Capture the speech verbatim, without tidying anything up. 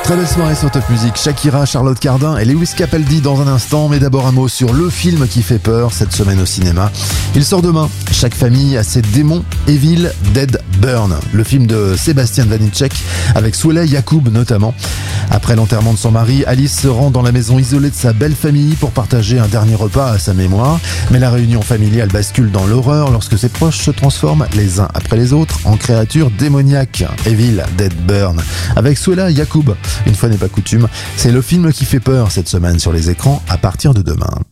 Très belle soirée sur Top Music. Shakira, Charlotte Cardin et Lewis Capaldi dans un instant. Mais d'abord un mot sur le film qui fait peur cette semaine au cinéma. Il sort demain. Chaque famille a ses démons. Evil Dead Burn. Le film de Sébastien Vanitschek avec Souley Yacoub notamment. Après l'enterrement de son mari, Alice se rend dans la maison isolée de sa belle famille pour partager un dernier repas à sa mémoire. Mais la réunion familiale bascule dans l'horreur lorsque ses proches se transforment les uns après les autres en créatures démoniaques. Evil Dead Burn avec Souley Yacoub. Une fois n'est pas coutume, c'est le film qui fait peur cette semaine sur les écrans à partir de demain.